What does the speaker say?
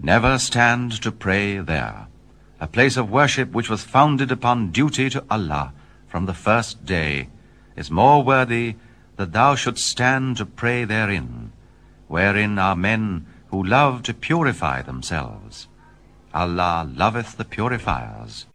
Never stand to pray there. A place of worship which was founded upon duty to Allah from the first day is more worthy that thou shouldst stand to pray therein, wherein are men who love to purify themselves. Allah loveth the purifiers.